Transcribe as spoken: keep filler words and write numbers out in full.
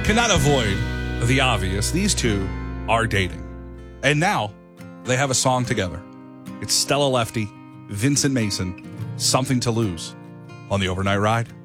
cannot avoid the obvious. These two are dating. And now they have a song together. It's Stella Lefty, Vincent Mason, Something to Lose on the Overnight Ride.